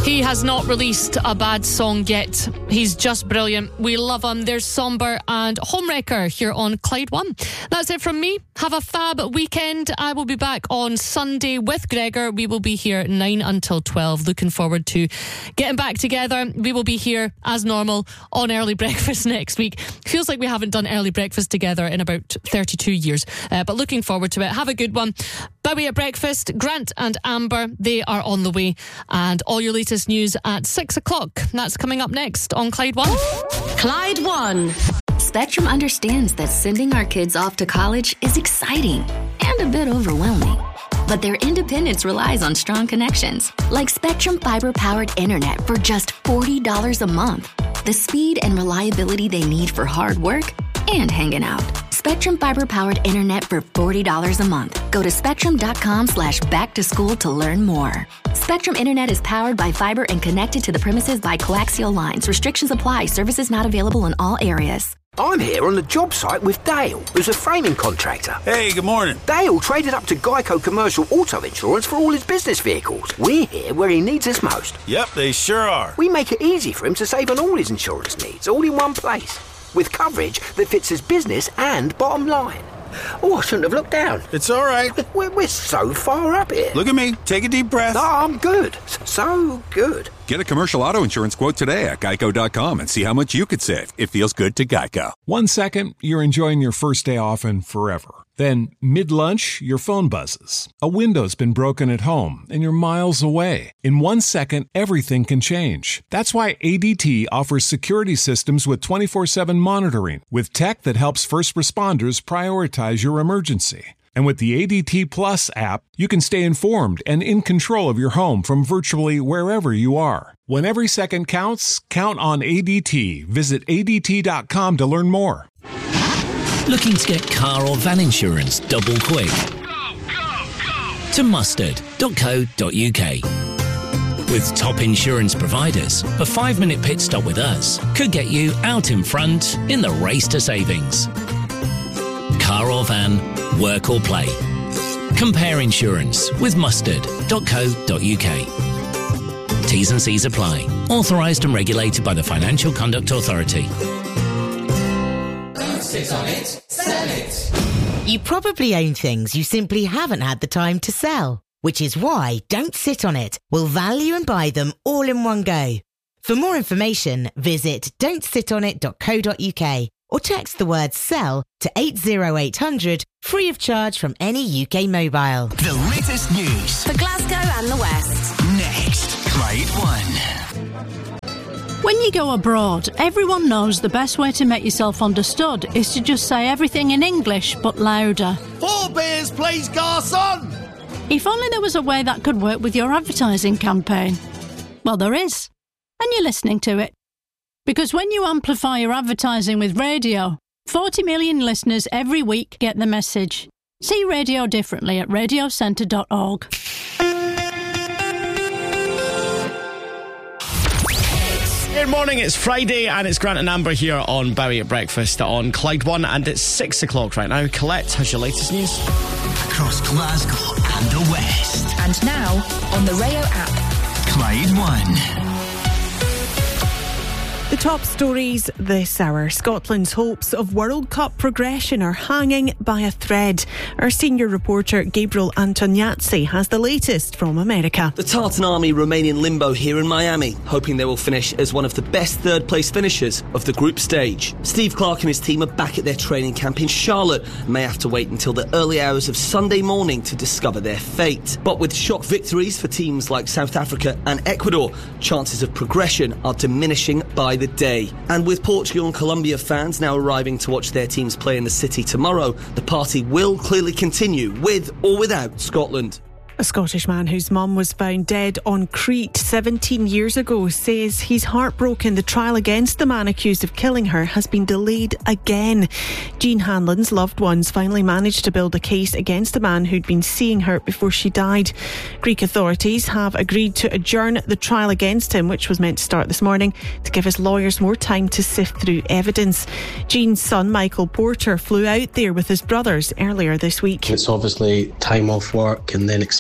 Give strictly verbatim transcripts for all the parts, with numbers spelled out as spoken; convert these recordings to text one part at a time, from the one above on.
He has not released a bad song yet. He's just brilliant. We love him. There's Somber and Homewrecker here on Clyde One. That's it from me. Have a fab weekend. I will be back on Sunday with Gregor. We will be here at nine until twelve. Looking forward to getting back together. We will be here as normal on Early Breakfast next week. Feels like we haven't done Early Breakfast together in about thirty-two years. Uh, but looking forward to it. Have a good one. Bowie at Breakfast, Grant and Amber, they are on the way. And all your latest news at six o'clock. That's coming up next on Clyde One. Clyde One. Spectrum understands that sending our kids off to college is exciting and a bit overwhelming. But their independence relies on strong connections, like Spectrum fiber-powered internet for just forty dollars a month. The speed and reliability they need for hard work and hanging out. Spectrum fiber-powered internet for forty dollars a month. Go to spectrum.com slash back to school to learn more. Spectrum Internet is powered by fiber and connected to the premises by coaxial lines. Restrictions apply. Services not available in all areas. I'm here on the job site with Dale, who's a framing contractor. Hey, good morning. Dale traded up to Geico Commercial Auto Insurance for all his business vehicles. We're here where he needs us most. Yep, they sure are. We make it easy for him to save on all his insurance needs, all in one place, with coverage that fits his business and bottom line. Oh, I shouldn't have looked down. It's all right. We're, we're so far up here. Look at me. Take a deep breath. No, I'm good. So good. Get a commercial auto insurance quote today at geico dot com and see how much you could save. It feels good to Geico. One second, you're enjoying your first day off and forever. Then, mid-lunch, your phone buzzes. A window's been broken at home, and you're miles away. In one second, everything can change. That's why A D T offers security systems with twenty-four seven monitoring, with tech that helps first responders prioritize your emergency. And with the A D T Plus app, you can stay informed and in control of your home from virtually wherever you are. When every second counts, count on A D T. Visit A D T dot com to learn more. Looking to get car or van insurance double quick? Go, go, go. To mustard dot co dot uk. With top insurance providers, a five-minute pit stop with us could get you out in front in the race to savings. Car or van, work or play. Compare insurance with mustard dot co dot uk. T's and C's apply. Authorised and regulated by the Financial Conduct Authority. Don't sit on it, sell it. You probably own things you simply haven't had the time to sell, which is why Don't Sit On It will value and buy them all in one go. For more information, visit don't sit on it dot co dot uk or text the word SELL to eight zero eight hundred, free of charge from any U K mobile. The latest news For Glasgow and the West. next. Clyde One. When you go abroad, everyone knows the best way to make yourself understood is to just say everything in English, but louder. Four beers, please, garçon! If only there was a way that could work with your advertising campaign. Well, there is. And you're listening to it. Because when you amplify your advertising with radio, forty million listeners every week get the message. See radio differently at radio centre dot org. Good morning, it's Friday and it's Grant and Amber here on Bowie at Breakfast on Clyde One, and it's six o'clock right now. Colette has your latest news. Across Glasgow and the West. And now on the Rayo app. Clyde One. The top stories this hour. Scotland's hopes of World Cup progression are hanging by a thread. Our senior reporter Gabriel Antoniazzi has the latest from America. The Tartan Army remain in limbo here in Miami, hoping they will finish as one of the best third-place finishers of the group stage. Steve Clark and his team are back at their training camp in Charlotte and may have to wait until the early hours of Sunday morning to discover their fate. But with shock victories for teams like South Africa and Ecuador, chances of progression are diminishing by the day. And with Portugal and Colombia fans now arriving to watch their teams play in the city tomorrow, the party will clearly continue, with or without Scotland. A Scottish man whose mum was found dead on Crete seventeen years ago says he's heartbroken the trial against the man accused of killing her has been delayed again. Jean Hanlon's loved ones finally managed to build a case against the man who'd been seeing her before she died. Greek authorities have agreed to adjourn the trial against him, which was meant to start this morning, to give his lawyers more time to sift through evidence. Jean's son, Michael Porter, flew out there with his brothers earlier this week. It's obviously time off work and then expect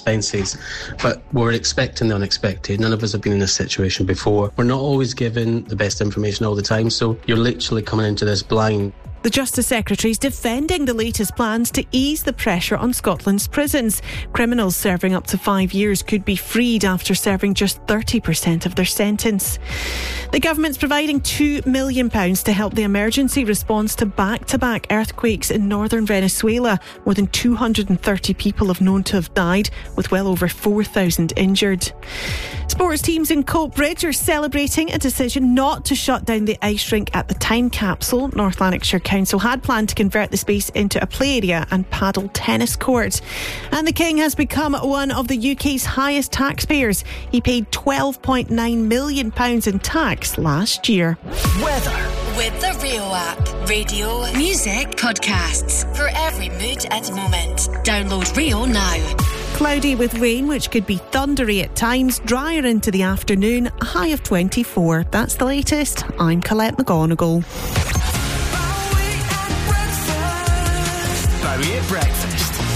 expenses. But we're expecting the unexpected. None of us have been in this situation before. We're not always given the best information all the time, so you're literally coming into this blind. The Justice Secretary is defending the latest plans to ease the pressure on Scotland's prisons. Criminals serving up to five years could be freed after serving just thirty percent of their sentence. The government's providing two million pounds to help the emergency response to back-to-back earthquakes in northern Venezuela. More than two hundred thirty people have known to have died, with well over four thousand injured. Sports teams in Coatbridge are celebrating a decision not to shut down the ice rink at the Time Capsule. North Lanarkshire Council had planned to convert the space into a play area and paddle tennis court. And the King has become one of the U K's highest taxpayers. He paid twelve point nine million pounds in tax last year. Weather. With the Rio app. Radio, music, podcasts. For every mood and moment. Download Rio now. Cloudy with rain, which could be thundery at times. Drier into the afternoon. A high of twenty-four. That's the latest. I'm Colette McGonigal. Barry at Breakfast.